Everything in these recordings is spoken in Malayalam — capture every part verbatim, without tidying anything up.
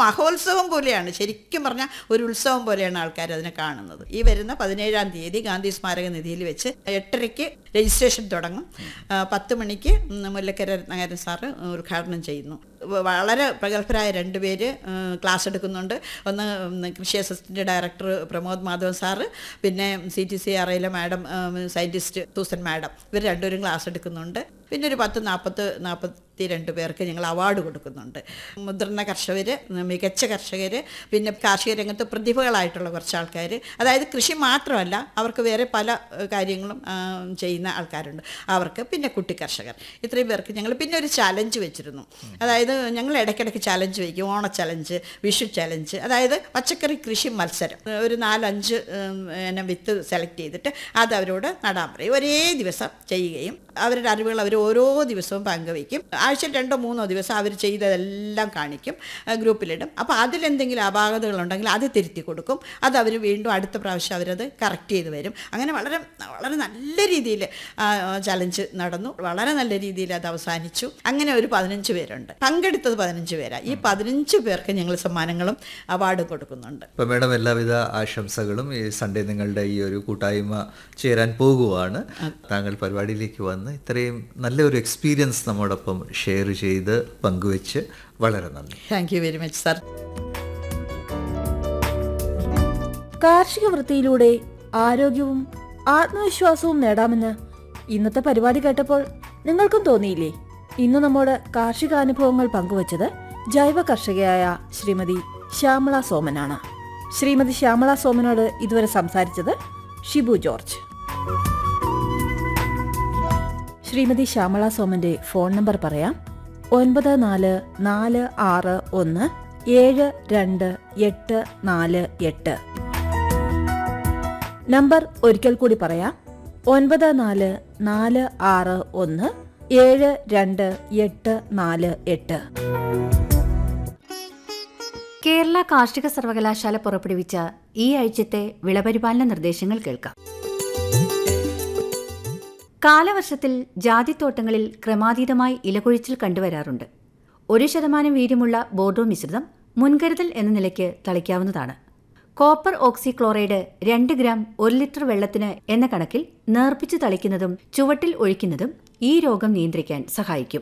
മഹോത്സവം പോലെയാണ്, ശരിക്കും പറഞ്ഞാൽ ഒരു ഉത്സവം പോലെയാണ് ആൾക്കാർ അതിനെ കാണുന്നത്. ഈ വരുന്ന പതിനേഴാം തീയതി ഗാന്ധി സ്മാരക നിധിയിൽ വെച്ച് എട്ടരയ്ക്ക് രജിസ്ട്രേഷൻ തുടങ്ങും. പത്ത് മണിക്ക് മുല്ലക്കര നഗരൻ സാറ് ഉദ്ഘാടനം ചെയ്യുന്നു. വളരെ പ്രഗത്ഭരായ രണ്ടുപേര് ക്ലാസ് എടുക്കുന്നുണ്ട്. ഒന്ന് കൃഷി assistant director Pramod Madhavan sir, പിന്നെ C T C R ഐയിലെ madam scientist Susan madam, ഇവർ രണ്ടുപേരും ക്ലാസ് എടുക്കുന്നുണ്ട്. പിന്നെ ഒരു പത്ത് നാൽപ്പത്ത് നാൽപ്പത്തി രണ്ട് പേർക്ക് ഞങ്ങൾ അവാർഡ് കൊടുക്കുന്നുണ്ട്. മുതിർന്ന കർഷകർ, മികച്ച കർഷകർ, പിന്നെ കാർഷിക രംഗത്ത് പ്രതിഭകളായിട്ടുള്ള കുറച്ച് ആൾക്കാർ, അതായത് കൃഷി മാത്രമല്ല അവർക്ക് വേറെ പല കാര്യങ്ങളും ചെയ്യുന്ന ആൾക്കാരുണ്ട് അവർക്ക്, പിന്നെ കുട്ടി കർഷകർ, ഇത്രയും പേർക്ക് ഞങ്ങൾ പിന്നെ ഒരു ചലഞ്ച് വെച്ചിരുന്നു. അതായത് ഞങ്ങൾ ഇടയ്ക്കിടയ്ക്ക് ചലഞ്ച് വയ്ക്കും. ഓണ ചലഞ്ച്, വിഷു ചലഞ്ച്, അതായത് പച്ചക്കറി കൃഷി മത്സരം. ഒരു നാലഞ്ച് ഇനം വിത്ത് സെലക്ട് ചെയ്തിട്ട് അത് അവരോട് നടാൻ പറയും. ഒരേ ദിവസം ചെയ്യുകയും അവരുടെ അറിവുകൾ അവർ ഓരോ ദിവസവും പങ്കുവയ്ക്കും. ആഴ്ചയിൽ രണ്ടോ മൂന്നോ ദിവസം അവർ ചെയ്തതെല്ലാം കാണിക്കും, ഗ്രൂപ്പിലിടും. അപ്പോൾ അതിലെന്തെങ്കിലും അപാകതകളുണ്ടെങ്കിൽ അത് തിരുത്തി കൊടുക്കും. അത് അവർ വീണ്ടും അടുത്ത പ്രാവശ്യം അവരത് കറക്റ്റ് ചെയ്ത് വരും. അങ്ങനെ വളരെ വളരെ നല്ല രീതിയിൽ ചലഞ്ച് നടന്നു. വളരെ നല്ല രീതിയിൽ അത് അവസാനിച്ചു. അങ്ങനെ ഒരു പതിനഞ്ച് പേരുണ്ട്. പങ്കെടുത്തത് പതിനഞ്ച് പേരാണ്. ഈ പതിനഞ്ച് പേർക്ക് ഞങ്ങൾ സമ്മാനങ്ങളും അവാർഡും കൊടുക്കുന്നുണ്ട്. അപ്പോൾ മാഡം, എല്ലാവിധ ആശംസകളും. ഈ സൺഡേ നിങ്ങളുടെ ഈ ഒരു കൂട്ടായ്മ ചേരാൻ പോകുവാണ്. താങ്കൾ പരിപാടിയിലേക്ക് വന്ന് ഇത്രയും നല്ലൊരു എക്സ്പീരിയൻസ് നമ്മോടൊപ്പം ഷെയർ ചെയ്ത് പങ്കുവെച്ച് വളരെ നന്ദി. Thank you very much sir. കാർഷിക വൃത്തിയിലൂടെ ആരോഗ്യവും ആത്മവിശ്വാസവും നേടാമെന്ന് ഇന്നത്തെ പരിപാടി കേട്ടപ്പോൾ നിങ്ങൾക്കും തോന്നിയില്ലേ? ഇന്ന് നമ്മോട് കാർഷികാനുഭവങ്ങൾ പങ്കുവച്ചത് ജൈവ കർഷകയായ ശ്രീമതി ശ്യാമള സോമനാണ്. ശ്രീമതി ശ്യാമള സോമനോട് ഇതുവരെ സംസാരിച്ചത് Shibu George. Shrimati Shyamala സോമന്റെ phone number പറയാം: ഒൻപത് നാല് നാല് ആറ് ഒന്ന് ഏഴ് രണ്ട് എട്ട് നാല് എട്ട്. നമ്പർ ഒരിക്കൽ കൂടി പറയാം: ഒൻപത് നാല് നാല് ആറ് ഒന്ന് ഏഴ് രണ്ട് എട്ട് നാല് എട്ട്. കേരള കാർഷിക സർവകലാശാല പുറപ്പെടുവിച്ച ഈ ആഴ്ചത്തെ വിളപരിപാലന നിർദ്ദേശങ്ങൾ കേൾക്കാം. കാലവർഷത്തിൽ ജാതിത്തോട്ടങ്ങളിൽ ക്രമാതീതമായി ഇലകൊഴിച്ചിൽ കണ്ടുവരാറുണ്ട്. ഒരു ശതമാനം വീര്യമുള്ള ബോർഡോ മിശ്രിതം മുൻകരുതൽ എന്ന നിലയ്ക്ക് തളിക്കാവുന്നതാണ്. കോപ്പർ ഓക്സിക്ലോറൈഡ് രണ്ട് ഗ്രാം ഒരു ലിറ്റർ വെള്ളത്തിന് എന്ന കണക്കിൽ നേർപ്പിച്ച് തളിക്കുന്നതും ചുവട്ടിൽ ഒഴിക്കുന്നതും ഈ രോഗം നിയന്ത്രിക്കാൻ സഹായിക്കും.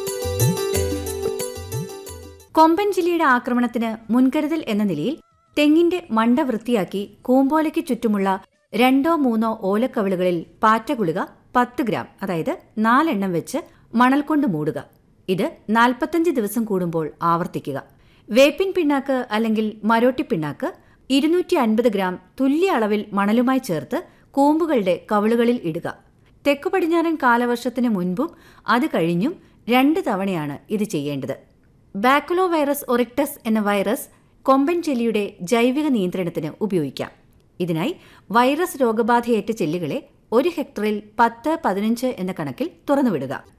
കൊമ്പൻ ജില്ലയുടെ ആക്രമണത്തിന് മുൻകരുതൽ എന്ന നിലയിൽ തെങ്ങിന്റെ മണ്ട വൃത്തിയാക്കി കൂമ്പോലയ്ക്ക് ചുറ്റുമുള്ള രണ്ടോ മൂന്നോ ഓലക്കവിളുകളിൽ പാറ്റഗുളിക പത്ത് ഗ്രാം, അതായത് നാലെണ്ണം വെച്ച് മണൽ കൊണ്ട് മൂടുക. ഇത് നാൽപ്പത്തഞ്ച് ദിവസം കൂടുമ്പോൾ ആവർത്തിക്കുക. വേപ്പിൻ പിണ്ണാക്ക് അല്ലെങ്കിൽ മരോട്ടി പിണ്ണാക്ക് ഇരുന്നൂറ്റി അൻപത് ഗ്രാം തുല്യ അളവിൽ മണലുമായി ചേർത്ത് കൂമ്പുകളുടെ കവിളുകളിൽ ഇടുക. തെക്കു പടിഞ്ഞാറൻ കാലവർഷത്തിന് മുൻപും അത് കഴിഞ്ഞും രണ്ട് തവണയാണ് ഇത് ചെയ്യേണ്ടത്. ബാക്കുലോ വൈറസ് ഒറിക്ടസ് എന്ന വൈറസ് കൊമ്പൻ ചെല്ലിയുടെ ജൈവിക നിയന്ത്രണത്തിന് ഉപയോഗിക്കാം. ഇതിനായി വൈറസ് രോഗബാധയേറ്റ ചെല്ലികളെ ഒരു ഹെക്ടറിൽ പത്ത് പതിനഞ്ച് എന്ന കണക്കിൽ തുറന്നുവിടുക.